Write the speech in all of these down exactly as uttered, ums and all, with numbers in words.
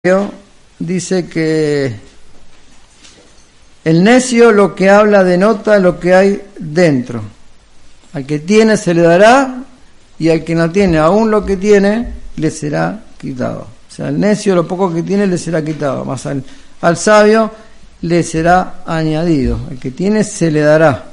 dice que el necio lo que habla denota lo que hay dentro. Al que tiene se le dará, y al que no tiene aún lo que tiene le será quitado. O sea, al necio lo poco que tiene le será quitado, más al, al sabio le será añadido. El que tiene se le dará.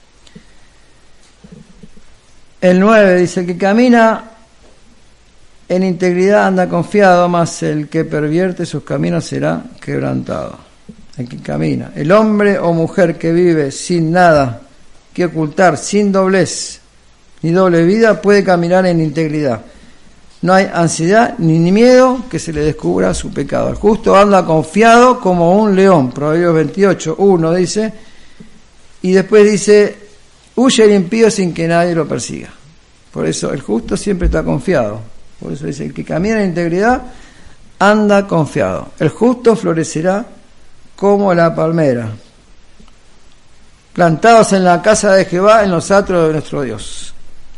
El nueve dice: el que camina en integridad anda confiado, mas el que pervierte sus caminos será quebrantado. El que camina, el hombre o mujer que vive sin nada que ocultar, sin doblez ni doble vida, puede caminar en integridad. No hay ansiedad ni miedo que se le descubra su pecado. El justo anda confiado como un león. Proverbios veintiocho, uno dice, y después dice: huye el impío sin que nadie lo persiga. Por eso el justo siempre está confiado. Por eso dice: el que camina en integridad anda confiado. El justo florecerá como la palmera, plantados en la casa de Jehová, en los atrios de nuestro Dios.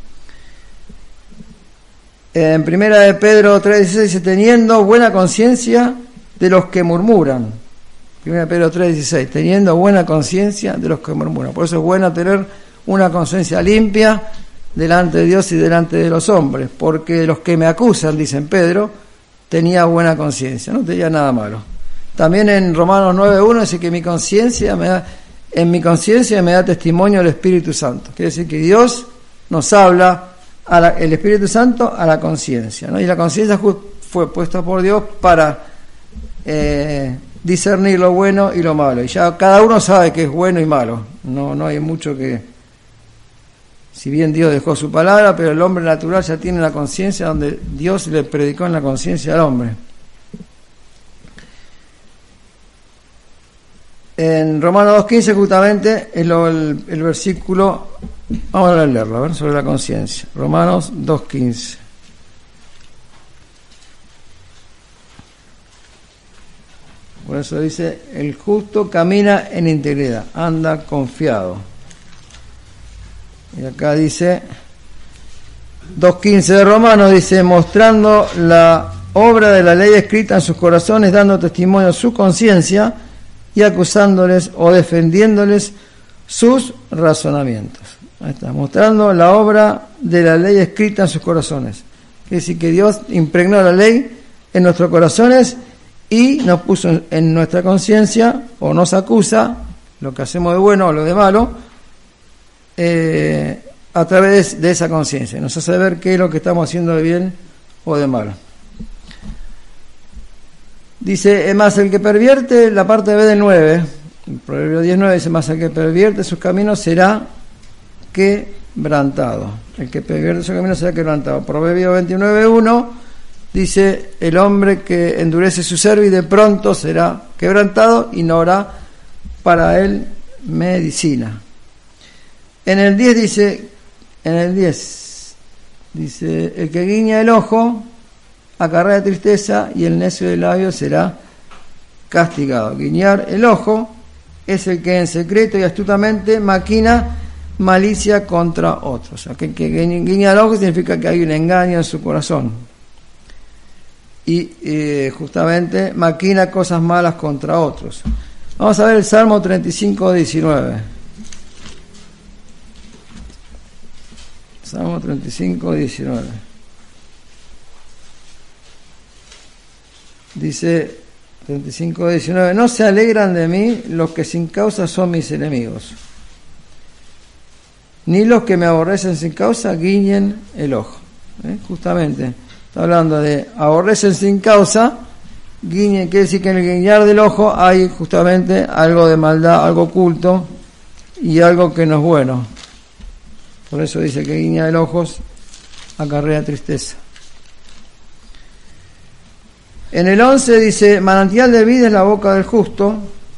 En primera de Pedro tres dieciséis dice: teniendo buena conciencia de los que murmuran. Primera de Pedro tres dieciséis, teniendo buena conciencia de los que murmuran. Por eso es bueno tener una conciencia limpia delante de Dios y delante de los hombres, porque los que me acusan, dicen Pedro, tenía buena conciencia, no tenía nada malo. También en Romanos nueve uno dice que mi conciencia me da, en mi conciencia me da testimonio el Espíritu Santo. Quiere decir que Dios nos habla, a la, el Espíritu Santo, a la conciencia, ¿no? Y la conciencia fue puesta por Dios para eh, discernir lo bueno y lo malo. Y ya cada uno sabe que es bueno y malo. No, no hay mucho que... Si bien Dios dejó su palabra, pero el hombre natural ya tiene la conciencia donde Dios le predicó en la conciencia al hombre. En Romanos dos quince justamente es lo, el, el versículo, vamos a leerlo, a ver, sobre la conciencia. Romanos dos quince. Por eso dice: el justo camina en integridad, anda confiado. Y acá dice dos quince de Romanos, dice: mostrando la obra de la ley escrita en sus corazones, dando testimonio a su conciencia y acusándoles o defendiéndoles sus razonamientos. Ahí está, mostrando la obra de la ley escrita en sus corazones. Quiere decir que Dios impregnó la ley en nuestros corazones y nos puso en nuestra conciencia, o nos acusa, lo que hacemos de bueno o lo de malo, Eh, a través de esa conciencia. Nos hace ver qué es lo que estamos haciendo de bien o de malo. Dice: es más, el que pervierte, la parte B del nueve, el Proverbio diez nueve dice: más el que pervierte sus caminos será quebrantado. El que pervierte sus caminos será quebrantado. Proverbio veintinueve uno dice: el hombre que endurece su cerviz de pronto será quebrantado y no habrá para él medicina. En el diez dice, en el diez dice: el que guiña el ojo acarrea tristeza y el necio de labios será castigado. Guiñar el ojo es el que en secreto y astutamente maquina malicia contra otros. O sea, que el que guiña el ojo significa que hay un engaño en su corazón. Y eh, justamente maquina cosas malas contra otros. Vamos a ver el Salmo treinta y cinco diecinueve. Salmo treinta y cinco diecinueve. Dice treinta y cinco diecinueve: no se alegran de mí los que sin causa son mis enemigos, ni los que me aborrecen sin causa guiñen el ojo. ¿Eh? Justamente está hablando de aborrecen sin causa, guiñen, quiere decir que en el guiñar del ojo hay justamente algo de maldad, algo oculto y algo que no es bueno. Por eso dice que guiña de ojos acarrea tristeza. En el once dice: manantial de vida es la boca del justo,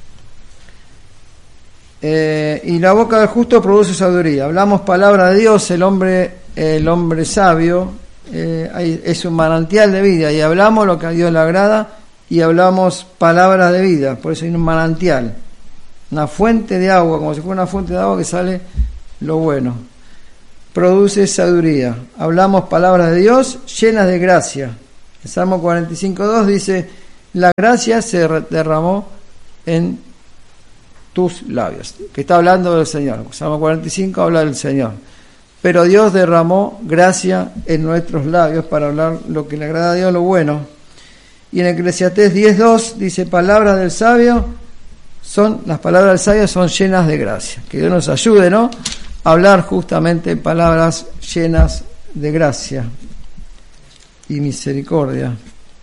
eh, y la boca del justo produce sabiduría. Hablamos palabra de Dios, el hombre, el hombre sabio eh, hay, es un manantial de vida, y hablamos lo que a Dios le agrada y hablamos palabras de vida. Por eso hay un manantial, una fuente de agua, como si fuera una fuente de agua que sale lo bueno. Produce sabiduría. Hablamos palabras de Dios llenas de gracia. El Salmo cuarenta y cinco dos dice: la gracia se derramó en tus labios, que está hablando del Señor. Salmo cuarenta y cinco habla del Señor. Pero Dios derramó gracia en nuestros labios para hablar lo que le agrada a Dios, lo bueno. Y en Eclesiastés diez dos dice, palabras del sabio, son las palabras del sabio son llenas de gracia. Que Dios nos ayude, ¿no?, a hablar justamente palabras llenas de gracia y misericordia.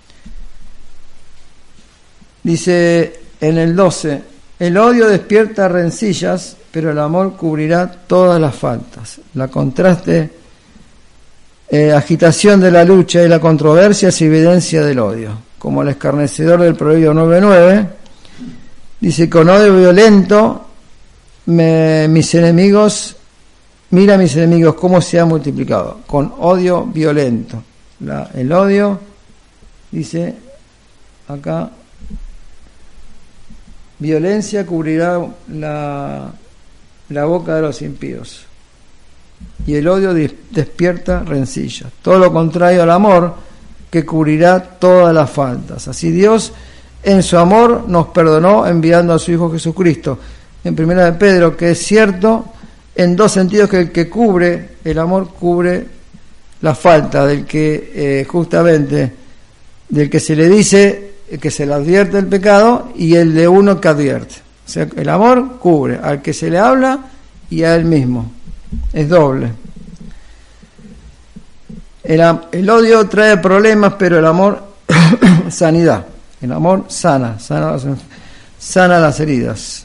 Dice en el doce, el odio despierta rencillas, pero el amor cubrirá todas las faltas. La contraste, eh, agitación de la lucha y la controversia es evidencia del odio. Como el escarnecedor del Proverbio nueve nueve, dice, con odio violento, me, mis enemigos, mira mis enemigos cómo se han multiplicado. Con odio violento. La, el odio, dice acá, violencia cubrirá la, la boca de los impíos. Y el odio despierta rencillas. Todo lo contrario al amor, que cubrirá todas las faltas. Así Dios, en su amor, nos perdonó enviando a su Hijo Jesucristo. En primera de Pedro, que es cierto en dos sentidos, que el que cubre, el amor cubre la falta del que eh, justamente, del que se le dice que se le advierte el pecado, y el de uno que advierte. O sea, el amor cubre al que se le habla y a él mismo. Es doble. El, el odio trae problemas, pero el amor sanidad. El amor sana, sana, sana las heridas.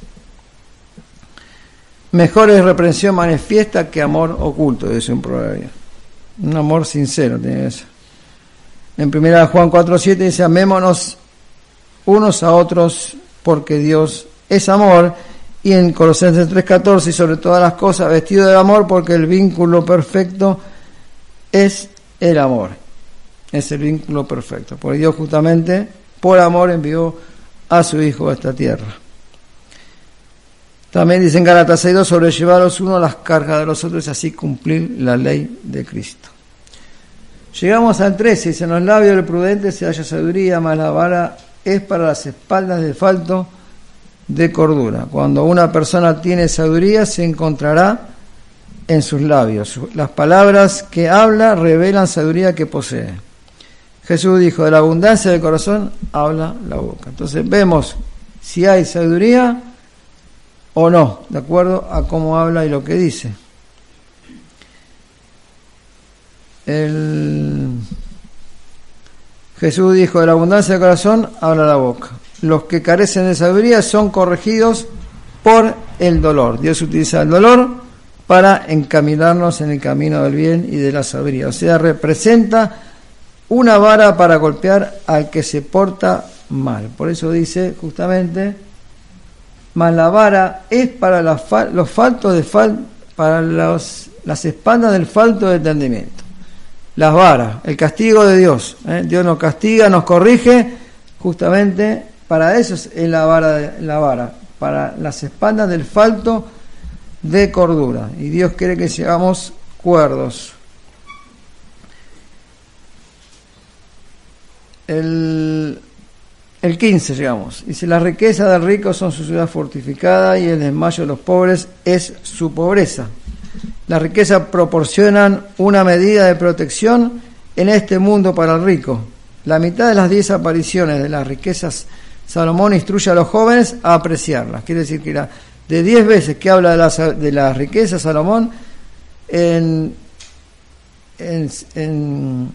Mejor es reprensión manifiesta que amor oculto, dice un proverbio. Un amor sincero tiene eso. En primera de Juan cuatro siete dice, amémonos unos a otros porque Dios es amor. Y en Colosenses tres catorce, y sobre todas las cosas vestido de amor, porque el vínculo perfecto es el amor. Es el vínculo perfecto. Porque Dios justamente por amor envió a su Hijo a esta tierra. También dice en Gálatas seis dos, sobrellevar los unos las cargas de los otros y así cumplir la ley de Cristo. Llegamos al trece, dice, en los labios del prudente se halla sabiduría, mas la vara es para las espaldas del falto de cordura. Cuando una persona tiene sabiduría, se encontrará en sus labios. Las palabras que habla revelan sabiduría que posee. Jesús dijo, de la abundancia del corazón habla la boca. Entonces vemos si hay sabiduría o no, de acuerdo a cómo habla y lo que dice. El... Jesús dijo, de la abundancia del corazón habla la boca. Los que carecen de sabiduría son corregidos por el dolor. Dios utiliza el dolor para encaminarnos en el camino del bien y de la sabiduría. O sea, representa una vara para golpear al que se porta mal. Por eso dice justamente, mas la vara es para la fal- los faltos de fal- para los, las espaldas del falto de entendimiento. Las varas, el castigo de Dios. ¿eh? Dios nos castiga, nos corrige, justamente para eso es la vara, la vara, para las espaldas del falto de cordura. Y Dios quiere que seamos cuerdos. El, el quince llegamos. Dice, la riqueza del rico son su ciudad fortificada y el desmayo de los pobres es su pobreza. La riqueza proporcionan una medida de protección en este mundo para el rico. La mitad de las diez apariciones de las riquezas, Salomón instruye a los jóvenes a apreciarlas. Quiere decir que la, de diez veces que habla de las, de las riquezas, Salomón, en, en, en,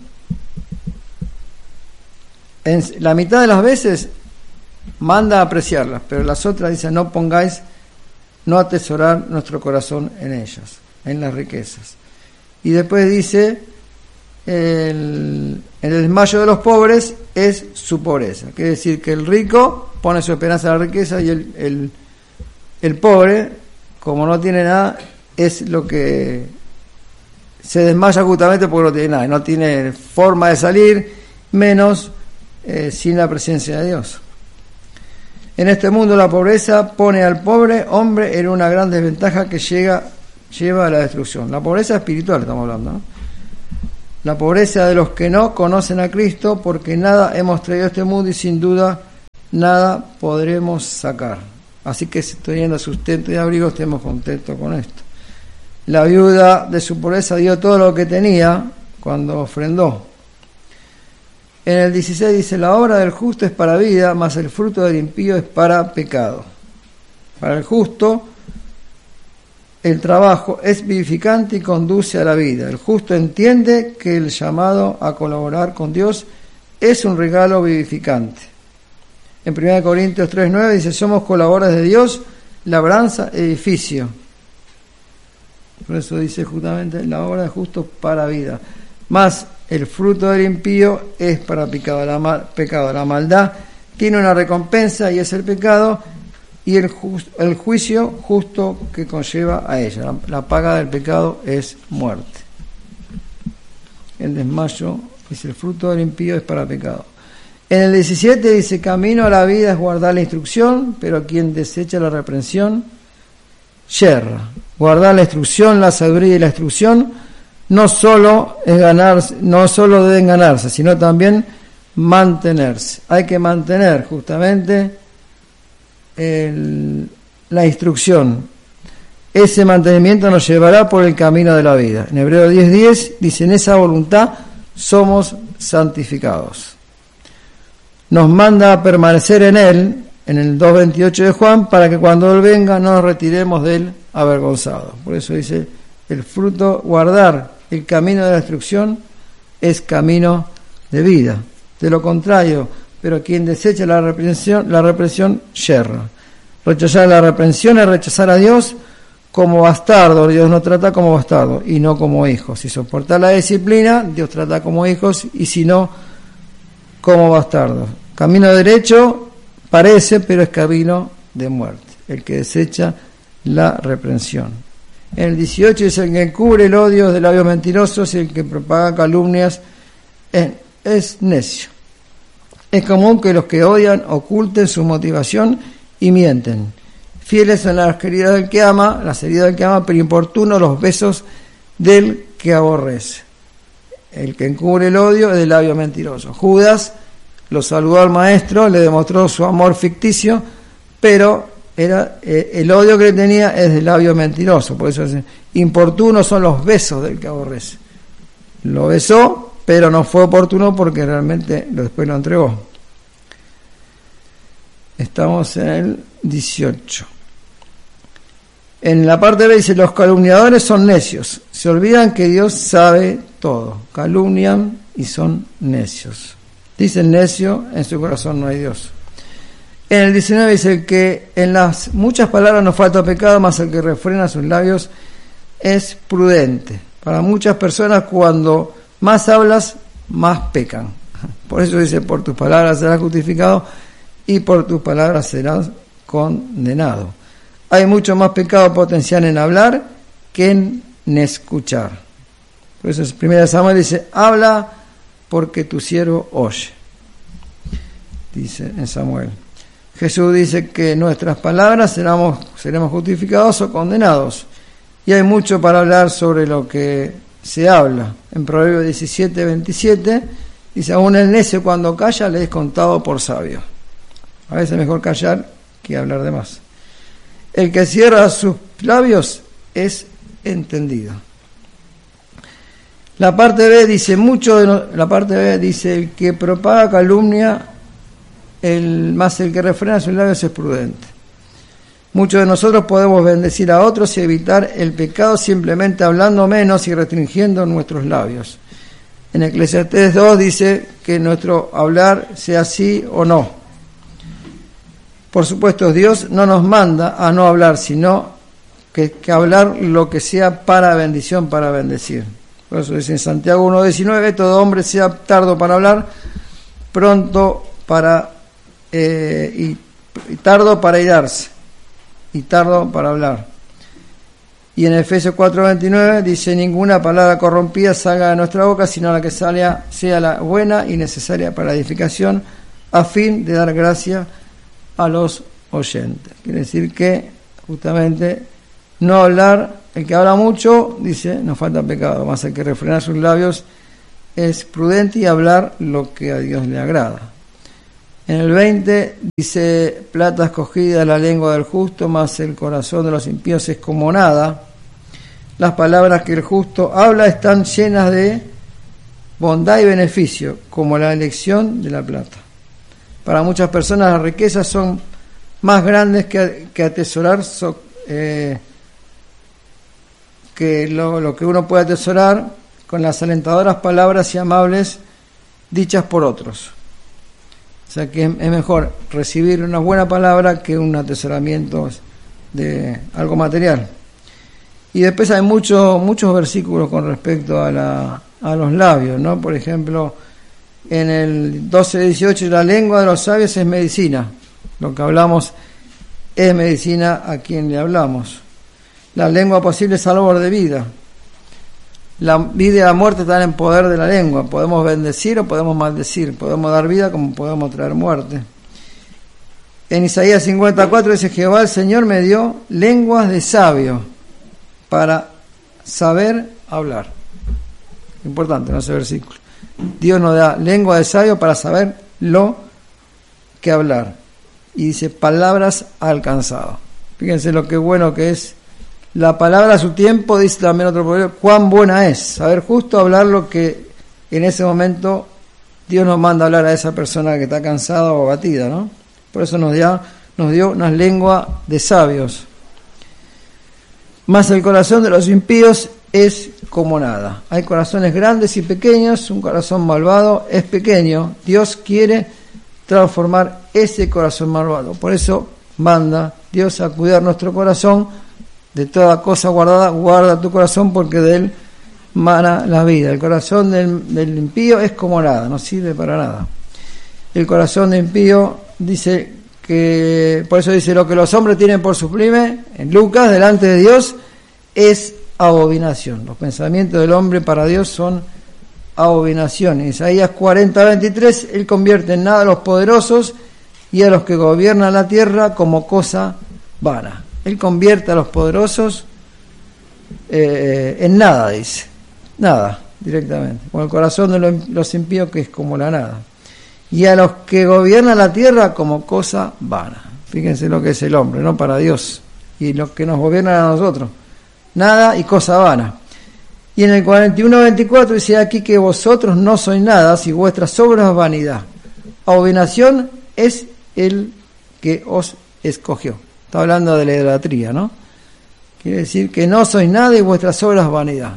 en la mitad de las veces manda a apreciarlas, pero las otras dice, no pongáis, no atesorar nuestro corazón en ellas, en las riquezas. Y después dice, el, el desmayo de los pobres es su pobreza. Quiere decir que el rico pone su esperanza en la riqueza y el, el, el pobre, como no tiene nada, es lo que se desmaya justamente porque no tiene nada, no tiene forma de salir, menos eh, sin la presencia de Dios. En este mundo la pobreza pone al pobre hombre en una gran desventaja que llega, lleva a la destrucción. La pobreza espiritual estamos hablando, ¿no? La pobreza de los que no conocen a Cristo, porque nada hemos traído a este mundo y sin duda nada podremos sacar. Así que teniendo sustento y abrigo, estemos contentos con esto. La viuda de su pobreza dio todo lo que tenía cuando ofrendó. En el dieciséis dice, la obra del justo es para vida, mas el fruto del impío es para pecado. Para el justo, el trabajo es vivificante y conduce a la vida. El justo entiende que el llamado a colaborar con Dios es un regalo vivificante. En primera Corintios tres nueve dice, somos colaboradores de Dios, labranza, edificio. Por eso dice justamente, la obra del justo para vida. Más el fruto del impío es para pecado. La, mal, pecado. La maldad tiene una recompensa y es el pecado, y el, ju- el juicio justo que conlleva a ella. La, la paga del pecado es muerte. El desmayo dice, el fruto del impío es para pecado. En el diecisiete dice, camino a la vida es guardar la instrucción, pero quien desecha la reprensión, yerra. Guardar la instrucción, la sabiduría y la instrucción no solo es ganarse, no solo deben ganarse, sino también mantenerse. Hay que mantener justamente el, la instrucción. Ese mantenimiento nos llevará por el camino de la vida. En Hebreos diez diez dice, en esa voluntad somos santificados. Nos manda a permanecer en él, en el dos veintiocho de Juan, para que cuando él venga no nos retiremos de él avergonzados. Por eso dice, el fruto, guardar el camino de la instrucción es camino de vida. De lo contrario, pero quien desecha la reprensión, la represión yerra. Rechazar la reprensión es rechazar a Dios como bastardo. Dios nos trata como bastardo y no como hijos. Si soportar la disciplina, Dios trata como hijos, y si no, como bastardos. Camino derecho parece, pero es camino de muerte. El que desecha la reprensión. En el dieciocho dice, el que encubre el odio de labios mentirosos y el que propaga calumnias es, es necio. Es común que los que odian oculten su motivación y mienten. Fieles son las heridas del que ama, las heridas del que ama, pero importunos los besos del que aborrece. El que encubre el odio es de labios mentirosos. Judas lo saludó al maestro, le demostró su amor ficticio, pero era eh, el odio que le tenía es de labios mentirosos. Por eso es, importunos son los besos del que aborrece. Lo besó, pero no fue oportuno porque realmente después lo entregó. Estamos en el dieciocho. En la parte B dice, los calumniadores son necios. Se olvidan que Dios sabe todo. Calumnian y son necios. Dicen necio, en su corazón no hay Dios. En el diecinueve dice que en las muchas palabras no falta pecado, mas el que refrena sus labios es prudente. Para muchas personas, cuando más hablas, más pecan. Por eso dice, por tus palabras serás justificado y por tus palabras serás condenado. Hay mucho más pecado potencial en hablar que en escuchar. Por eso es primera Samuel dice, habla porque tu siervo oye. Dice en Samuel. Jesús dice que nuestras palabras seremos, seremos justificados o condenados. Y hay mucho para hablar sobre lo que se habla. En Proverbios diecisiete veintisiete dice, aún el necio cuando calla le es contado por sabio. A veces es mejor callar que hablar de más. El que cierra sus labios es entendido. La parte B dice, mucho de no, la parte B dice, el que propaga calumnia, el más el que refrena sus labios es prudente. Muchos de nosotros podemos bendecir a otros y evitar el pecado simplemente hablando menos y restringiendo nuestros labios. En Eclesiastés dos dice que nuestro hablar sea sí o no. Por supuesto, Dios no nos manda a no hablar, sino que, que hablar lo que sea para bendición, para bendecir. Por eso dice en Santiago uno diecinueve, todo hombre sea tardo para hablar, pronto para eh, y, y tardo para irarse, y tardo para hablar. Y en Efesios cuatro veintinueve dice, ninguna palabra corrompida salga de nuestra boca, sino la que salga sea la buena y necesaria para la edificación, a fin de dar gracia a los oyentes. Quiere decir que justamente no hablar, el que habla mucho, dice, no falta pecado, más el que refrena sus labios es prudente y hablar lo que a Dios le agrada. En el veinte dice, plata escogida la lengua del justo, mas el corazón de los impíos es como nada. Las palabras que el justo habla están llenas de bondad y beneficio, como la elección de la plata. Para muchas personas las riquezas son más grandes que, que atesorar, so, eh, que lo, lo que uno puede atesorar con las alentadoras palabras y amables dichas por otros. O sea que es, es mejor recibir una buena palabra que un atesoramiento de algo material. Y después hay muchos muchos versículos con respecto a, la, a los labios, ¿no? Por ejemplo, en el doce dieciocho, la lengua de los sabios es medicina. Lo que hablamos es medicina a quien le hablamos. La lengua posible es árbol de vida. La vida y la muerte están en poder de la lengua. Podemos bendecir o podemos maldecir. Podemos dar vida como podemos traer muerte. En Isaías cincuenta y cuatro dice, Jehová el Señor me dio lenguas de sabio para saber hablar. Importante, ¿no? Ese versículo. Dios nos da lengua de sabio para saber lo que hablar. Y dice, palabras alcanzado. Fíjense lo que bueno que es. La palabra a su tiempo, dice también otro proverbio, cuán buena es. Saber justo hablar lo que en ese momento Dios nos manda hablar a esa persona que está cansada o abatida, ¿no? Por eso nos dio, nos dio una lengua de sabios. Mas el corazón de los impíos es como nada. Hay corazones grandes y pequeños, un corazón malvado es pequeño. Dios quiere transformar ese corazón malvado. Por eso manda Dios a cuidar nuestro corazón de toda cosa guardada. Guarda tu corazón porque de él mana la vida. El corazón del, del impío es como nada, no sirve para nada. El corazón del impío dice que, por eso dice, lo que los hombres tienen por sublime, en Lucas, delante de Dios, es abominación. Los pensamientos del hombre para Dios son abominación. En Isaías cuarenta, veintitrés, él convierte en nada a los poderosos y a los que gobiernan la tierra como cosa vana. Él convierte a los poderosos eh, en nada, dice. Nada, directamente. Con el corazón de los impíos que es como la nada. Y a los que gobiernan la tierra como cosa vana. Fíjense lo que es el hombre, ¿no? Para Dios. Y los que nos gobiernan a nosotros. Nada y cosa vana. Y en el cuarenta y uno, veinticuatro dice aquí que vosotros no sois nada si vuestras obras vanidad. Abominación es el que os escogió. Está hablando de la idolatría, ¿no? Quiere decir que no sois nada y vuestras obras vanidad.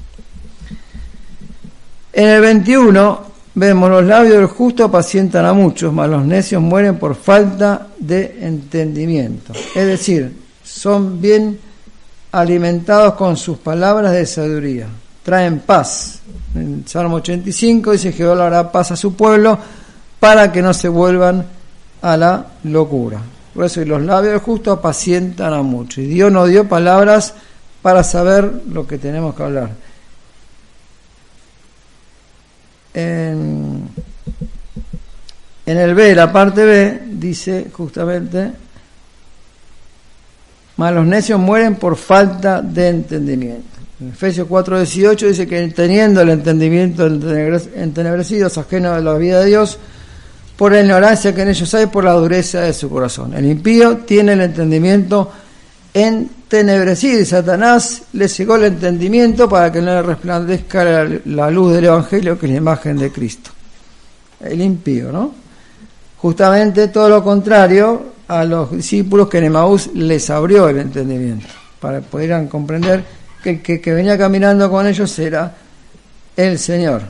En el veintiuno vemos, los labios del justo apacientan a muchos, mas los necios mueren por falta de entendimiento. Es decir, son bien alimentados con sus palabras de sabiduría. Traen paz. En Salmo ochenta y cinco dice, Jehová le hará paz a su pueblo para que no se vuelvan a la locura. Por eso, y los labios del justo apacientan a muchos. Y Dios nos dio palabras para saber lo que tenemos que hablar. En, en el B, la parte B, dice justamente, mas los necios mueren por falta de entendimiento. En Efesios cuatro dieciocho dice que teniendo el entendimiento entenebrecidos, ajenos de la vida de Dios, por la ignorancia que en ellos hay, por la dureza de su corazón. El impío tiene el entendimiento entenebrecido y Satanás le cegó el entendimiento para que no le resplandezca la, la luz del Evangelio, que es la imagen de Cristo. El impío, ¿no? Justamente todo lo contrario a los discípulos, que en Emaús les abrió el entendimiento para que pudieran comprender que el que, que venía caminando con ellos era el Señor.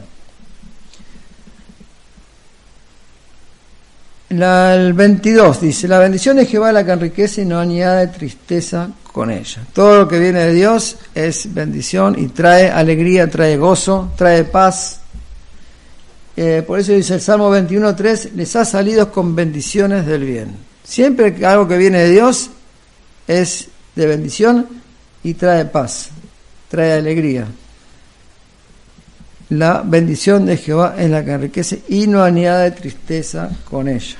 La, el veintidós dice, la bendición de Jehová la que enriquece y no añade tristeza con ella. Todo lo que viene de Dios es bendición y trae alegría, trae gozo, trae paz. Eh, por eso dice el Salmo veintiuno, tres, les ha salido con bendiciones del bien. Siempre que algo que viene de Dios es de bendición y trae paz, trae alegría. La bendición de Jehová es la que enriquece y no añade tristeza con ella.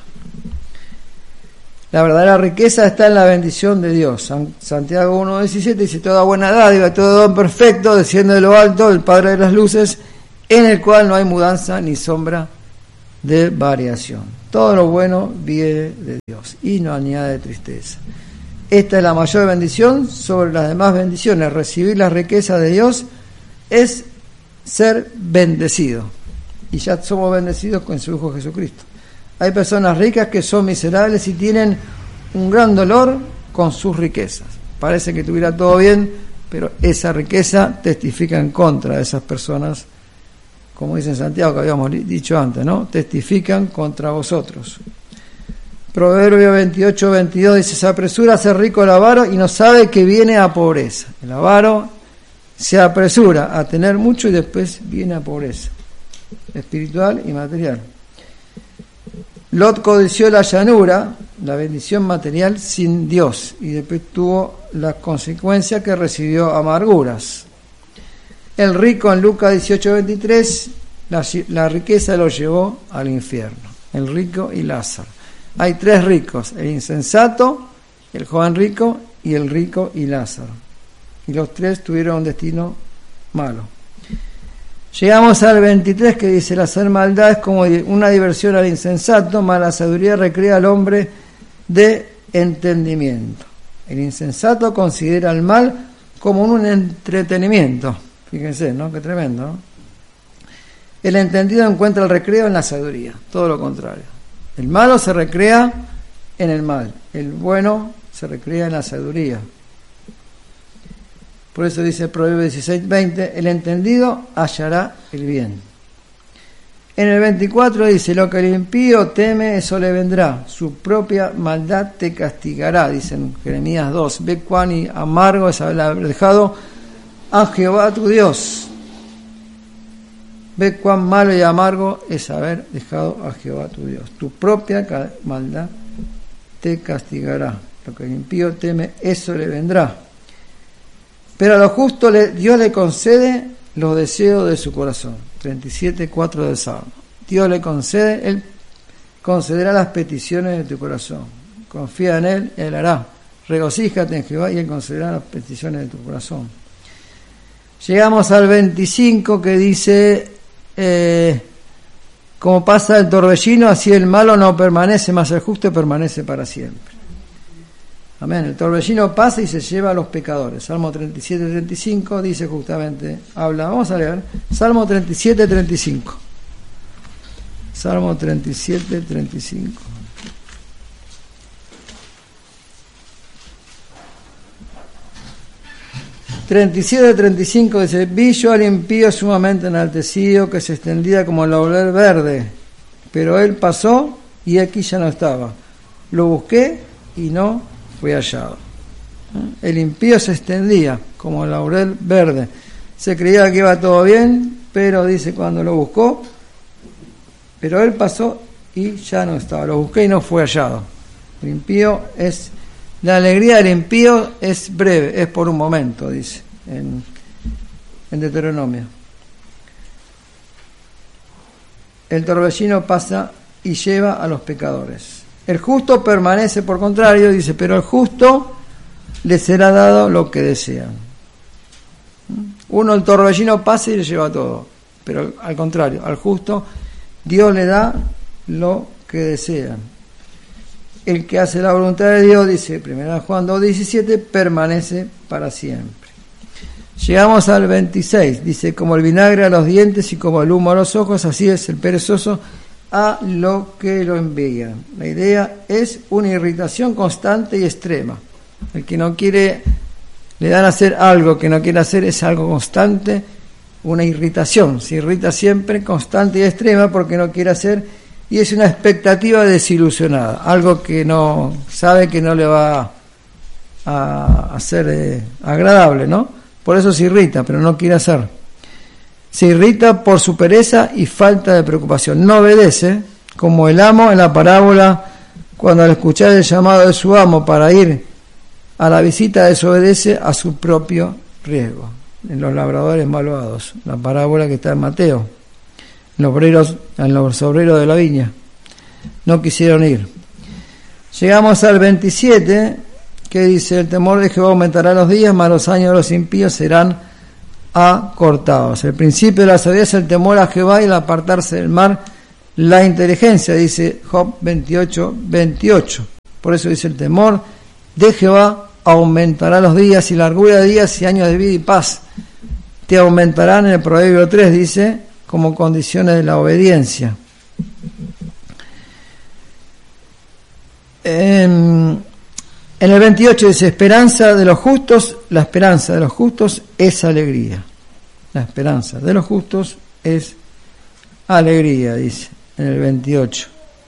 La verdadera riqueza está en la bendición de Dios. Santiago uno diecisiete dice, toda buena dádiva, todo don perfecto, desciende de lo alto, del Padre de las luces, en el cual no hay mudanza ni sombra de variación. Todo lo bueno viene de Dios y no añade tristeza. Esta es la mayor bendición sobre las demás bendiciones. Recibir la riqueza de Dios es ser bendecido. Y ya somos bendecidos con su Hijo Jesucristo. Hay personas ricas que son miserables y tienen un gran dolor con sus riquezas. Parece que tuviera todo bien, pero esa riqueza testifica en contra de esas personas, como dice en Santiago, que habíamos dicho antes, ¿no? Testifican contra vosotros. Proverbio veintiocho veintidós dice: se apresura a ser rico el avaro y no sabe que viene a pobreza. El avaro se apresura a tener mucho y después viene a pobreza espiritual y material. Lot codició la llanura, la bendición material, sin Dios, y después tuvo las consecuencias que recibió amarguras. El rico en Lucas dieciocho veintitrés, la, la riqueza lo llevó al infierno. El rico y Lázaro. Hay tres ricos: el insensato, el joven rico y el rico y Lázaro. Y los tres tuvieron un destino malo. Llegamos al veintitrés, que dice: el hacer maldad es como una diversión al insensato, mas la sabiduría recrea al hombre de entendimiento. El insensato considera el mal como un entretenimiento. Fíjense, ¿no? Qué tremendo, ¿no? El entendido encuentra el recreo en la sabiduría, todo lo contrario. El malo se recrea en el mal, el bueno se recrea en la sabiduría. Por eso dice Proverbios dieciséis veinte: el entendido hallará el bien. En el veinticuatro dice: lo que el impío teme, eso le vendrá, su propia maldad te castigará, dice en Jeremías dos. Ve cuán amargo es haber dejado a Jehová tu Dios. Ve cuán malo y amargo es haber dejado a Jehová tu Dios. Tu propia maldad te castigará. Lo que el impío teme, eso le vendrá. Pero a lo justo le, Dios le concede los deseos de su corazón. treinta y siete cuatro del Salmo. Dios le concede, Él concederá las peticiones de tu corazón. Confía en Él, Él hará. Regocíjate en Jehová y Él concederá las peticiones de tu corazón. Llegamos al veinticinco, que dice: eh, como pasa el torbellino, así el malo no permanece, mas el justo permanece para siempre. Amén. El torbellino pasa y se lleva a los pecadores. Salmo treinta y siete treinta y cinco dice justamente, habla, vamos a leer, Salmo treinta y siete treinta y cinco. Salmo treinta y siete treinta y cinco. treinta y siete treinta y cinco dice: vi yo al impío sumamente enaltecido, que se extendía como el laurel verde, pero él pasó y aquí ya no estaba. Lo busqué y no fue hallado. El impío se extendía como el laurel verde. Se creía que iba todo bien, pero dice cuando lo buscó, pero él pasó y ya no estaba. Lo busqué y no fue hallado. El impío es, la alegría del impío es breve, es por un momento, dice en, en Deuteronomio. El torbellino pasa y lleva a los pecadores. El justo permanece, por contrario, dice, pero al justo le será dado lo que desean. Uno, el torbellino pasa y le lleva todo, pero al contrario, al justo Dios le da lo que desean. El que hace la voluntad de Dios, dice primera Juan dos diecisiete, permanece para siempre. Llegamos al veintiséis, dice: como el vinagre a los dientes y como el humo a los ojos, así es el perezoso a lo que lo envían. La idea es una irritación constante y extrema. El que no quiere, le dan a hacer algo que no quiere hacer, es algo constante, una irritación. Se irrita siempre, constante y extrema, porque no quiere hacer, y es una expectativa desilusionada, algo que no sabe que no le va a hacer eh, agradable, ¿no? Por eso se irrita, pero no quiere hacer. Se irrita por su pereza y falta de preocupación. No obedece, como el amo en la parábola, cuando al escuchar el llamado de su amo para ir a la visita, desobedece a su propio riesgo. En los labradores malvados, la parábola que está en Mateo, en los obreros, en los obreros de la viña, no quisieron ir. Llegamos al veintisiete, que dice: el temor de Jehová aumentará los días, mas los años de los impíos serán acortados. El principio de la sabiduría es el temor a Jehová y el apartarse del mal la inteligencia, dice Job veintiocho, veintiocho. Por eso dice: el temor de Jehová aumentará los días, y largura de días y años de vida y paz te aumentarán. En el Proverbio tres dice, como condiciones de la obediencia. En, en el veintiocho dice: esperanza de los justos, la esperanza de los justos es alegría. La esperanza de los justos es alegría, dice en el veintiocho.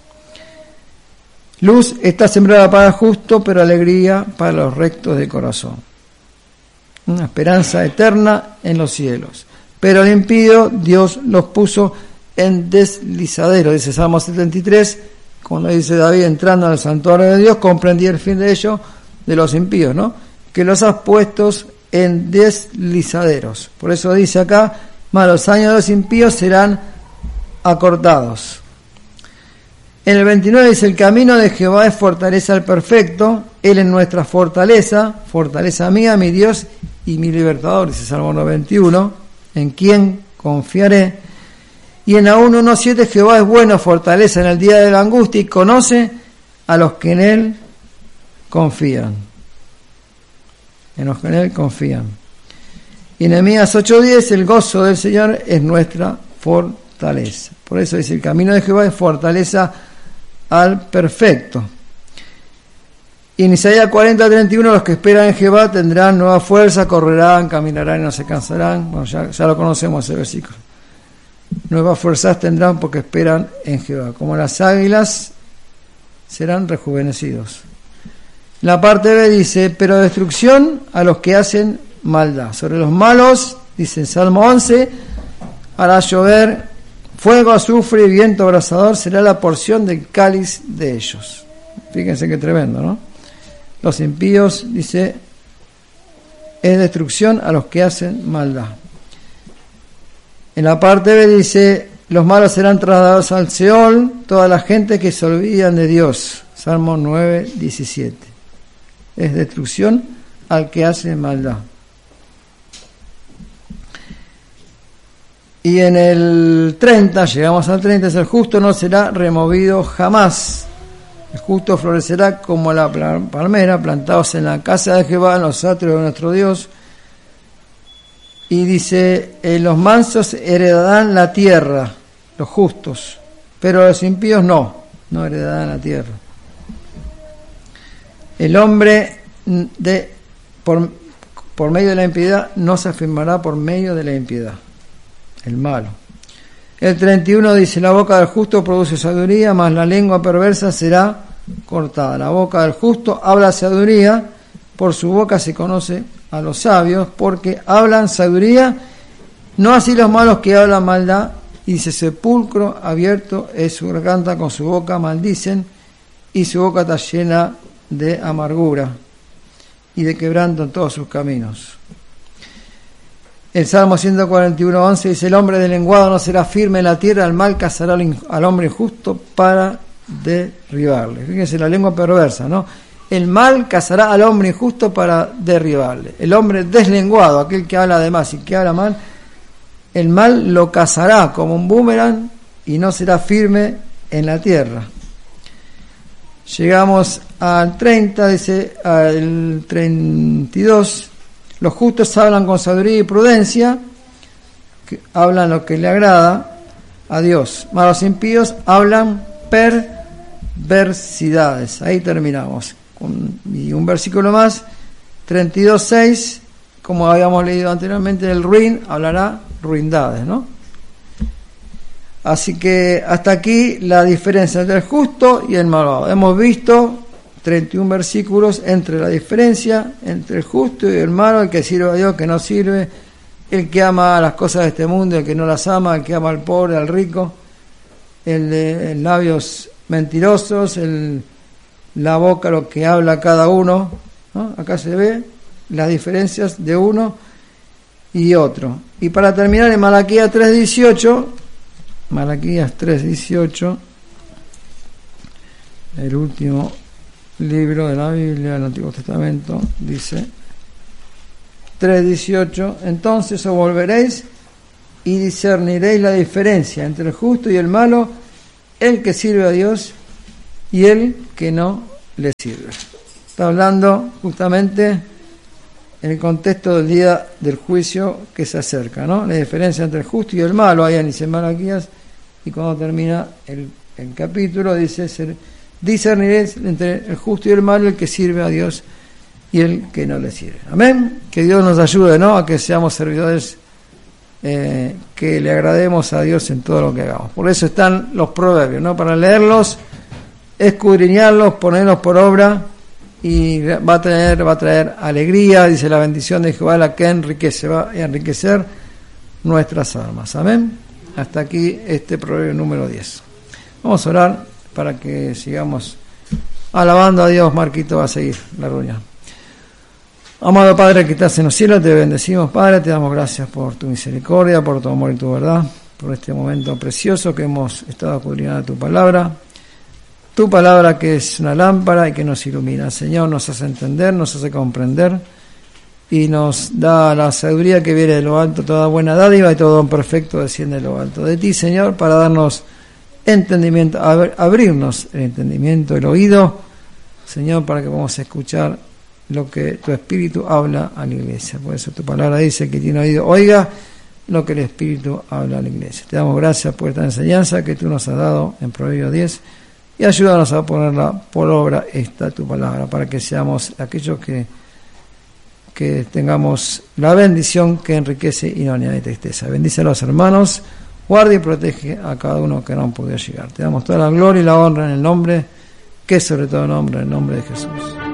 Luz está sembrada para el justo, pero alegría para los rectos de corazón. Una esperanza eterna en los cielos. Pero al impío Dios los puso en deslizadero, dice Salmo setenta y tres, cuando dice David: entrando al santuario de Dios, comprendí el fin de ellos, de los impíos, ¿no? Que los has puestos en deslizaderos. Por eso dice acá: mas los años de los impíos serán acortados. En el veintinueve dice: el camino de Jehová es fortaleza al perfecto, Él es nuestra fortaleza, fortaleza mía, mi Dios y mi libertador, dice Salmo noventa y uno, en quien confiaré. Y en Nahum uno siete: Jehová es bueno, fortaleza en el día de la angustia, y conoce a los que en Él confían. En los que en Él confían. Y Nehemías ocho diez: el gozo del Señor es nuestra fortaleza. Por eso dice: el camino de Jehová es fortaleza al perfecto. Y en Isaías cuarenta treinta y uno: los que esperan en Jehová tendrán nueva fuerza, correrán, caminarán y no se cansarán. Bueno, ya, ya lo conocemos ese versículo. Nuevas fuerzas tendrán porque esperan en Jehová. Como las águilas serán rejuvenecidos. La parte B dice: pero destrucción a los que hacen maldad. Sobre los malos, dice en Salmo once: hará llover fuego, azufre y viento abrasador, será la porción del cáliz de ellos. Fíjense qué tremendo, ¿no? Los impíos, dice, es destrucción a los que hacen maldad. En la parte B dice: los malos serán trasladados al Seol, toda la gente que se olvidan de Dios. Salmo nueve diecisiete. Es destrucción al que hace maldad. Y en el treinta, llegamos al treinta, es: el justo no será removido jamás. El justo florecerá como la palmera, plantados en la casa de Jehová, en los atrios de nuestro Dios. Y dice: eh, los mansos heredarán la tierra, los justos, pero los impíos no, no heredarán la tierra. El hombre de por, por medio de la impiedad no se afirmará por medio de la impiedad. El malo. El treinta y uno dice: la boca del justo produce sabiduría, mas la lengua perversa será cortada. La boca del justo habla sabiduría, por su boca se conoce a los sabios, porque hablan sabiduría, no así los malos que hablan maldad. Y dice: sepulcro abierto es su garganta, con su boca maldicen, y su boca está llena de amargura, y de quebranto en todos sus caminos. El Salmo ciento cuarenta y uno, once dice: el hombre deslenguado no será firme en la tierra, el mal cazará al hombre justo para derribarle. Fíjense la lengua perversa, ¿no? El mal cazará al hombre injusto para derribarle. El hombre deslenguado, aquel que habla de más y que habla mal, el mal lo cazará como un boomerang y no será firme en la tierra. Llegamos al treinta, dice al treinta y dos: los justos hablan con sabiduría y prudencia, que hablan lo que le agrada a Dios, mas los impíos hablan perversidades. Ahí terminamos. Y un versículo más, treinta y dos seis, como habíamos leído anteriormente, el ruin hablará ruindades, ¿no? Así que hasta aquí la diferencia entre el justo y el malvado. Hemos visto treinta y uno versículos entre la diferencia entre el justo y el malo, el que sirve a Dios, el que no sirve, el que ama las cosas de este mundo, el que no las ama, el que ama al pobre, al rico, el de el labios mentirosos, el, la boca, lo que habla cada uno, ¿no? Acá se ve las diferencias de uno y otro. Y para terminar, en Malaquías tres dieciocho, Malaquías tres dieciocho, el último libro de la Biblia del Antiguo Testamento, dice tres dieciocho: entonces os volveréis y discerniréis la diferencia entre el justo y el malo, el que sirve a Dios y el que no le sirve. Está hablando justamente en el contexto del día del juicio que se acerca, ¿no? La diferencia entre el justo y el malo, ahí dice Malaquías, y cuando termina el, el capítulo dice, discerniréis entre el justo y el malo, el que sirve a Dios y el que no le sirve. Amén. Que Dios nos ayude, ¿no?, a que seamos servidores, eh, que le agrademos a Dios en todo lo que hagamos. Por eso están los proverbios, ¿no?, para leerlos, escudriñarlos, ponerlos por obra, y va a tener, va a traer alegría. Dice, la bendición de Jehová la que enriquece, va a enriquecer nuestras almas. Amén. Hasta aquí este proverbio número diez. Vamos a orar para que sigamos alabando a Dios. Marquito va a seguir la reunión. Amado Padre que estás en los cielos, te bendecimos, Padre, te damos gracias por tu misericordia, por tu amor y tu verdad, por este momento precioso que hemos estado escudriñando tu palabra, tu palabra que es una lámpara y que nos ilumina. Señor, nos hace entender, nos hace comprender y nos da la sabiduría que viene de lo alto. Toda buena dádiva y todo don perfecto desciende de lo alto de ti, Señor, para darnos entendimiento, abrirnos el entendimiento, el oído, Señor, para que podamos escuchar lo que tu Espíritu habla a la iglesia. Por eso tu palabra dice que tiene oído, oiga lo que el Espíritu habla a la iglesia. Te damos gracias por esta enseñanza que tú nos has dado en Proverbios diez, y ayúdanos a ponerla por obra esta tu palabra, para que seamos aquellos que, que tengamos la bendición que enriquece y no añade tristeza. Bendice a los hermanos, guarda y protege a cada uno que no han podido llegar. Te damos toda la gloria y la honra en el nombre, que es sobre todo nombre, en el nombre de Jesús.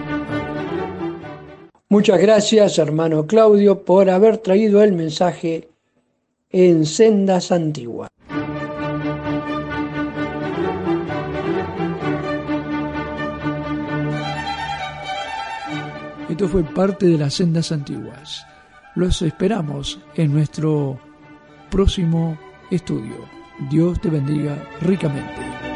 Muchas gracias, hermano Claudio, por haber traído el mensaje en Sendas Antiguas. Esto fue parte de las Sendas Antiguas. Los esperamos en nuestro próximo estudio. Dios te bendiga ricamente.